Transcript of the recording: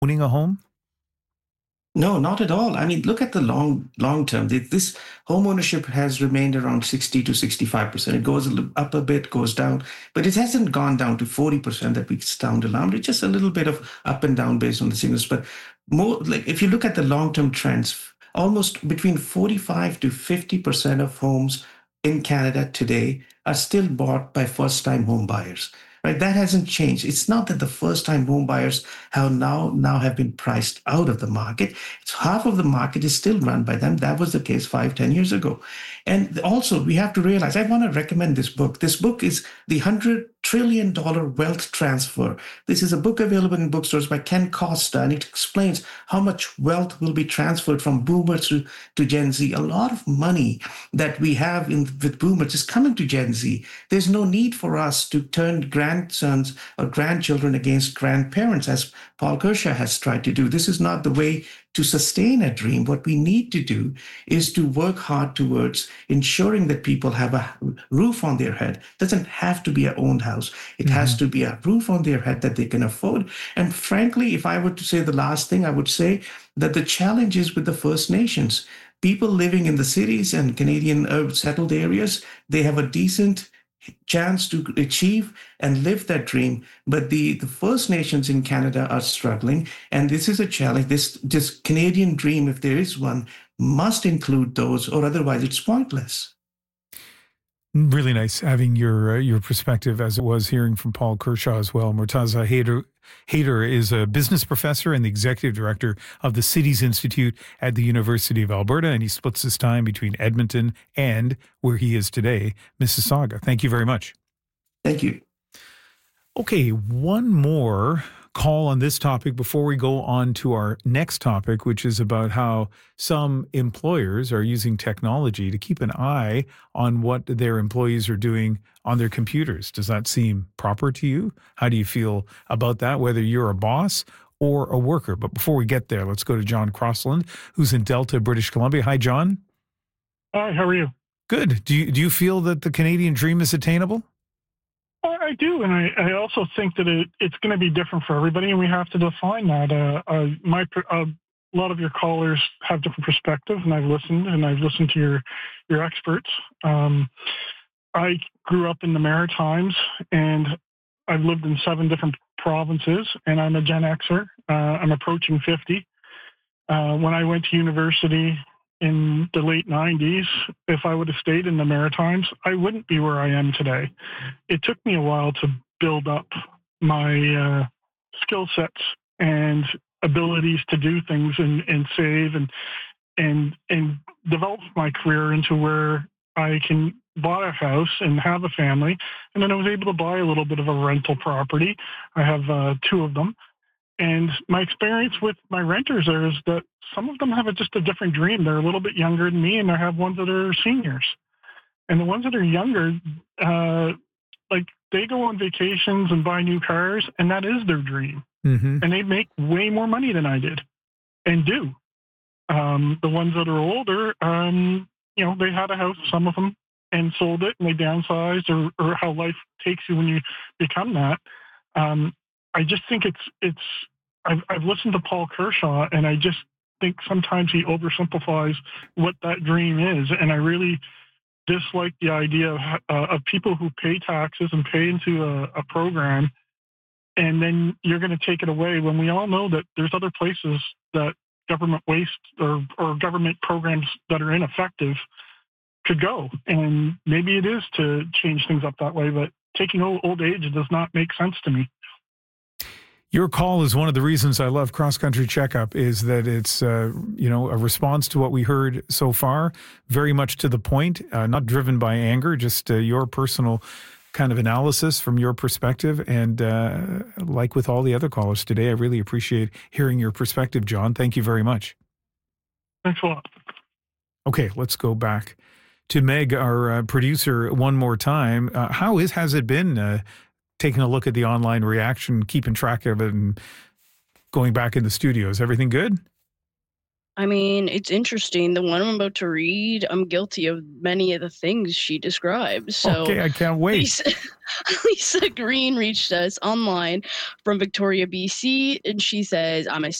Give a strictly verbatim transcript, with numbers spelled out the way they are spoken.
owning a home? No, not at all. I mean, look at the long long term. Th- This home ownership has remained around sixty to sixty-five percent. It goes a li- up a bit, goes down, but it hasn't gone down to forty percent that we sound alarmed. It's just a little bit of up and down based on the signals. But more like if you look at the long term trends, almost between forty-five to fifty percent of homes in Canada today are still bought by first time home buyers. Right, that hasn't changed. It's not that the first-time home buyers have now now have been priced out of the market. It's half of the market is still run by them. That was the case five, ten years ago. And also, we have to realize. I want to recommend this book. This book is the hundred trillion dollar wealth transfer. This is a book available in bookstores by Ken Costa, and it explains how much wealth will be transferred from boomers to, to Gen Z. A lot of money that we have in with boomers is coming to Gen Z. There's no need for us to turn grandsons or grandchildren against grandparents, as Paul Kershaw has tried to do. This is not the way to sustain a dream. What we need to do is to work hard towards ensuring that people have a roof on their head. It doesn't have to be a owned house. It mm-hmm. has to be a roof on their head that they can afford. And frankly, if I were to say the last thing, I would say that the challenge is with the First Nations. People living in the cities and Canadian urban settled areas, they have a decent chance to achieve and live that dream. But the, the First Nations in Canada are struggling. And this is a challenge. This, this Canadian dream, if there is one, must include those, or otherwise it's pointless. Really nice having your uh, your perspective, as it was hearing from Paul Kershaw as well. Murtaza Haider, Haider is a business professor and the executive director of the Cities Institute at the University of Alberta, and he splits his time between Edmonton and, where he is today, Mississauga. Thank you very much. Thank you. Okay, one more call on this topic before we go on to our next topic, which is about how some employers are using technology to keep an eye on what their employees are doing on their computers. Does that seem proper to you? How do you feel about that, whether you're a boss or a worker? But before we get there, let's go to John Crossland, who's in Delta, British Columbia. Hi, John. Hi, how are you? Good. Do you, do you feel that the Canadian dream is attainable? I do, and I, I also think that it, it's going to be different for everybody, and we have to define that. Uh, uh, my uh, a lot of your callers have different perspectives, and I've listened, and I've listened to your your experts. Um, I grew up in the Maritimes, and I've lived in seven different provinces, and I'm a Gen Xer. Uh, I'm approaching fifty. Uh, when I went to university in the late nineties, if I would have stayed in the Maritimes, I wouldn't be where I am today. It took me a while to build up my uh, skill sets and abilities to do things and, and save and and and develop my career into where I can buy a house and have a family. And then I was able to buy a little bit of a rental property. I have uh, two of them. And my experience with my renters there is that some of them have a, just a different dream. They're a little bit younger than me, and I have ones that are seniors. And the ones that are younger, uh, like they go on vacations and buy new cars, and that is their dream. Mm-hmm. And they make way more money than I did and do. Um, the ones that are older, um, you know, they had a house, some of them, and sold it, and they downsized, or, or how life takes you when you become that. Um, I just think it's it's. I've, I've listened to Paul Kershaw, and I just think sometimes he oversimplifies what that dream is, and I really dislike the idea of, uh, of people who pay taxes and pay into a, a program, and then you're going to take it away when we all know that there's other places that government waste or, or government programs that are ineffective could go, and maybe it is to change things up that way, but taking old, old age does not make sense to me. Your call is one of the reasons I love Cross Country Checkup, is that it's, uh, you know, a response to what we heard so far, very much to the point, uh, not driven by anger, just uh, your personal kind of analysis from your perspective. And uh, like with all the other callers today, I really appreciate hearing your perspective, John. Thank you very much. Thanks a lot. Okay, let's go back to Meg, our uh, producer, one more time. Uh, how is has it been uh, taking a look at the online reaction, keeping track of it, and going back in the studio? Is everything good? I mean, it's interesting. The one I'm about to read, I'm guilty of many of the things she describes. So okay, I can't wait. Lisa, Lisa Green reached us online from Victoria, B C, and she says, I'm a